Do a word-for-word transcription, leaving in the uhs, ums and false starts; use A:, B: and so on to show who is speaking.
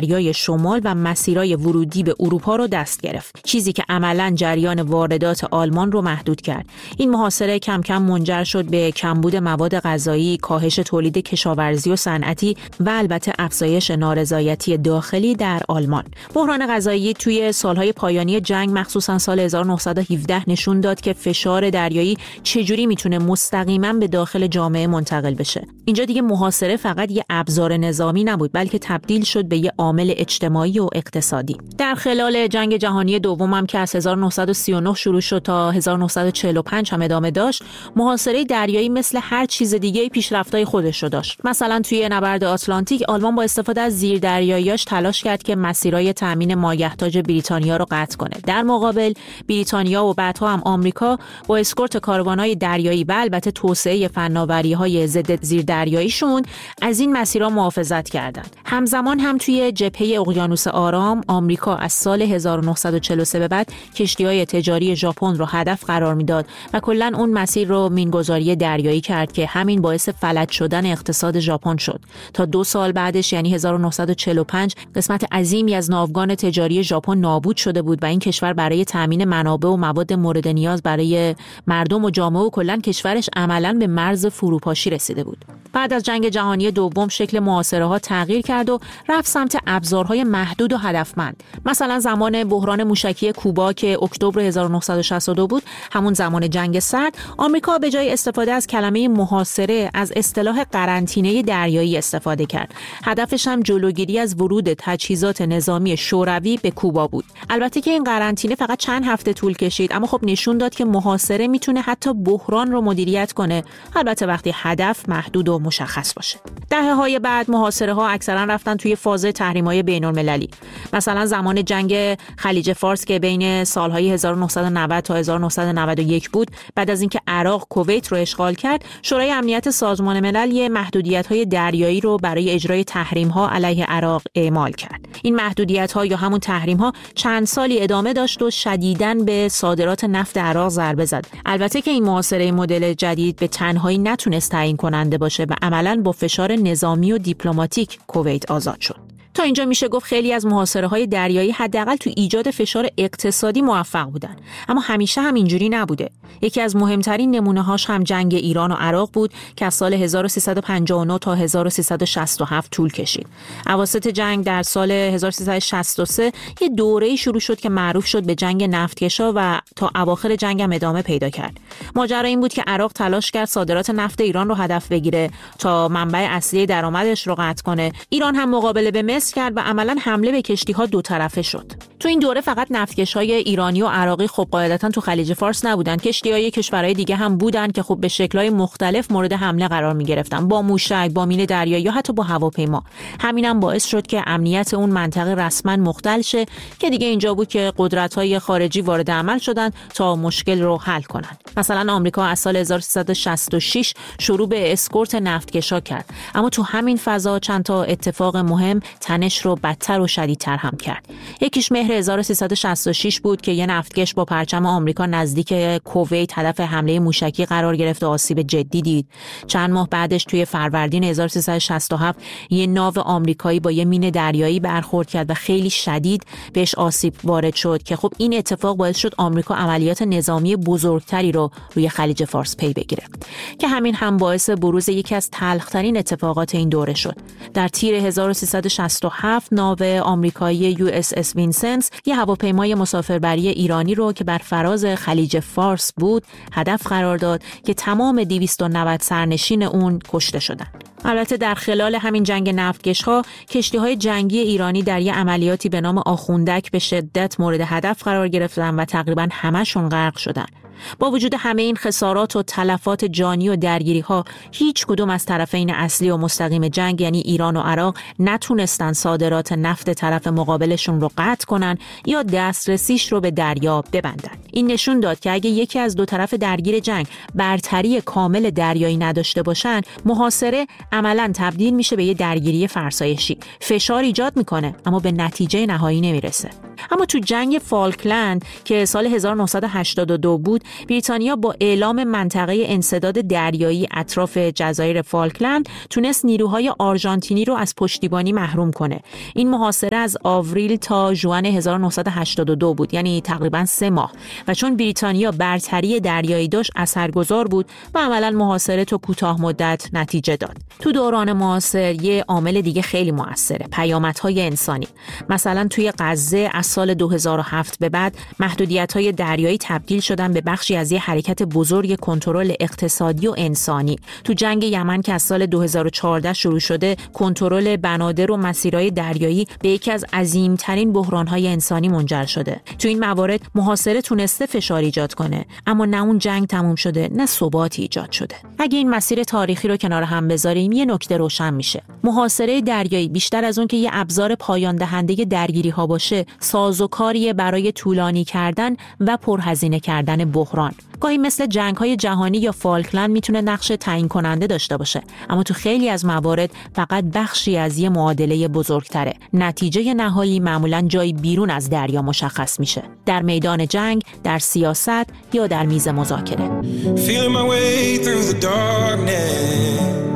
A: دریای شمال و مسیرهای ورودی به اروپا رو دست گرفت، چیزی که عملاً جریان واردات آلمان رو محدود کرد. این محاصره کم کم منجر شد به کمبود مواد غذایی، کاهش تولید کشاورزی و صنعتی و البته افزایش نارضایتی داخلی در آلمان. بحران غذایی توی سالهای پایانی جنگ مخصوصاً سال هزار و نهصد و هفده نشون داد که فشار دریایی چجوری میتونه مستقیما به داخل جامعه منتقل بشه. اینجا دیگه محاصره فقط یه ابزار نظامی نبود، بلکه تبدیل شد به یه عامل اجتماعی و اقتصادی. در خلال جنگ جهانی دوم هم که از هزار و نهصد و سی و نه شروع شد تا هزار و نهصد و چهل و پنج هم ادامه داشت، محاصره دریایی مثل هر چیز دیگه پیشرفت‌های خودش رو داشت. مثلا توی نبرد آتلانتیک آلمان با استفاده از زیردریایی‌هاش تلاش کرد که مسیرهای تامین مایحتاج بریتانیا رو قطع کنه. در مقابل بریتانیا و بعدها هم آمریکا با اسکورت کاروان‌های دریایی و البته توسعه فناوری‌های ضد زیردریاییشون از این مسیرها محافظت کردند. همزمان هم توی جبهه اقیانوس آرام آمریکا از سال هزار و نهصد و چهل و سه به بعد کشتی‌های تجاری ژاپن رو هدف قرار میداد و کلاً اون مسیر رو مینگذاری دریایی کرد که همین باعث فلج شدن اقتصاد ژاپن شد. تا دو سال بعدش یعنی هزار و نهصد و چهل و پنج قسمت عظیمی از ناوگان تجاری ژاپن نابود شده بود و این کشور برای تامین منابع و مواد مورد نیاز برای مردم و جامعه و کلاً کشورش عملاً به مرز فروپاشی رسیده بود. بعد از جنگ جهانی دوم شکل محاصره‌ها تغییر کرد و رفت سمت ابزارهای محدود و هدفمند. مثلا زمان بحران موشکی کوبا که اکتبر هزار و نهصد و شصت و دو بود، همون زمان جنگ سرد، آمریکا به جای استفاده از کلمه محاصره از اصطلاح قرنطینه دریایی استفاده کرد. هدفش هم جلوگیری از ورود تجهیزات نظامی شوروی به کوبا بود. البته که این قرنطینه فقط چند هفته طول کشید، اما خب نشون داد که محاصره میتونه حتی بحران رو مدیریت کنه، البته وقتی هدف محدود و مشخص باشه. دهه‌های بعد محاصره ها اکثرا رفتن توی فاز تحریم‌های بین‌المللی. مثلا زمان جنگ خلیج فارس که بین سالهای هزار و نهصد و نود تا هزار و نهصد و نود و یک بود، بعد از اینکه عراق کویت رو اشغال کرد، شورای امنیت سازمان ملل یه محدودیت‌های دریایی رو برای اجرای تحریم‌ها علیه عراق اعمال کرد. این محدودیت‌ها یا همون تحریم‌ها چند سالی ادامه داشت و شدیداً به صادرات نفت عراق ضربه زد. البته که این محاصره مدل جدید به تنهایی نتونست تعیین کننده باشه و عملاً با فشار نظامی و دیپلماتیک کویت آزاد شد. تا اینجا میشه گفت خیلی از محاصره‌های دریایی حداقل تو ایجاد فشار اقتصادی موفق بودن، اما همیشه هم اینجوری نبوده. یکی از مهمترین نمونه‌هاش هم جنگ ایران و عراق بود که از سال هزار و سیصد و پنجاه و نه تا هزار و سیصد و شصت و هفت طول کشید. اواسط جنگ در سال هزار و سیصد و شصت و سه یه دوره‌ای شروع شد که معروف شد به جنگ نفتکشا و تا اواخر جنگ هم ادامه پیدا کرد. ماجرا این بود که عراق تلاش کرد صادرات نفت ایران رو هدف بگیره تا منبع اصلی درآمدش رو قطع کنه. ایران هم مقابله به مصر کرد و عملاً حمله به کشتی‌ها دو طرفه شد. تو این دوره فقط نفتکش‌های ایرانی و عراقی خب قاعدتاً تو خلیج فارس نبودن، کشتی‌های کشورهای دیگه هم بودن که خب به شکل‌های مختلف مورد حمله قرار می‌گرفتن، با موشک، با مین دریایی یا حتی با هواپیما. همینم باعث شد که امنیت اون منطقه رسما مختل شه که دیگه اینجا بود که قدرت‌های خارجی وارد عمل شدن تا مشکل رو حل کنن. مثلا آمریکا از سال هزار و سیصد و شصت و شش شروع به اسکورت نفتکشا کرد، اما تو همین فضا چند تا اتفاق مهم تنش رو بدتر و شدیدتر هم کرد. یکیش مهر هزار و سیصد و شصت و شش بود که یه نفتکش با پرچم آمریکا نزدیک کویت هدف حمله موشکی قرار گرفت و آسیب جدی دید. چند ماه بعدش توی فروردین هزار و سیصد و شصت و هفت یه ناو آمریکایی با یه مین دریایی برخورد کرد و خیلی شدید بهش آسیب وارد شد که خب این اتفاق باعث شد آمریکا عملیات نظامی بزرگتری رو روی خلیج فارس پی بگیره که همین هم باعث بروز یکی از تلخ‌ترین اتفاقات این دوره شد. در تیر هزار و سیصد و شصت و هفت ناو آمریکایی یو اس اس وینسنس یه هواپیمای مسافربری ایرانی رو که بر فراز خلیج فارس بود هدف قرار داد که تمام دویست و نود سرنشین اون کشته شدند. البته در خلال همین جنگ نفتکش‌ها کشتی‌های جنگی ایرانی در یه عملیاتی به نام آخوندک به شدت مورد هدف قرار گرفتن و تقریباً همه‌شون غرق شدن. با وجود همه این خسارات و تلفات جانی و درگیری‌ها، هیچ کدوم از طرفین اصلی و مستقیم جنگ یعنی ایران و عراق نتونستن صادرات نفت طرف مقابلشون رو قطع کنن یا دسترسیش رو به دریا ببندن. این نشون داد که اگه یکی از دو طرف درگیر جنگ برتری کامل دریایی نداشته باشن، محاصره عملاً تبدیل میشه به یه درگیری فرسایشی. فشار ایجاد میکنه اما به نتیجه نهایی نمیرسه. اما تو جنگ فالکلند که سال هزار و نهصد و هشتاد و دو بود، بریتانیا با اعلام منطقه انسداد دریایی اطراف جزایر فالکلند تونست نیروهای آرژانتینی رو از پشتیبانی محروم کنه. این محاصره از آوریل تا ژوئن هزار و نهصد و هشتاد و دو بود، یعنی تقریباً سه ماه، و چون بریتانیا برتری دریایی داشت اثرگذار بود و عملاً محاصره تا کوتاه مدت نتیجه داد. تو دوران معاصر یه عامل دیگه خیلی موثره، پیامدهای انسانی. مثلا توی غزه از سال دو هزار و هفت به بعد محدودیت‌های دریایی تبدیل شدن به بخشی از یه حرکت بزرگ کنترل اقتصادی و انسانی. تو جنگ یمن که از سال دو هزار و چهارده شروع شده، کنترل بنادر و مسیرهای دریایی به یکی از عظیم‌ترین بحران‌های انسانی منجر شده. تو این موارد محاصره تونسته فشار ایجاد کنه، اما نه اون جنگ تموم شده، نه ثباتی ایجاد شده. اگه این مسیر تاریخی رو کنار هم بذاریم، یه نکته روشن میشه. محاصره دریایی بیشتر از اون که یه ابزار پایان دهنده درگیری‌ها باشه، سازوکاریه برای طولانی کردن و پرهزینه کردن بحران. گاهی مثل جنگ‌های جهانی یا فالکلند میتونه نقش تعیین کننده داشته باشه، اما تو خیلی از موارد فقط بخشی از یه معادله بزرگتره. نتیجه نهایی معمولاً جایی بیرون از دریا مشخص میشه، در میدان جنگ، در سیاست یا در میز مذاکره. Feeling my way through the darkness.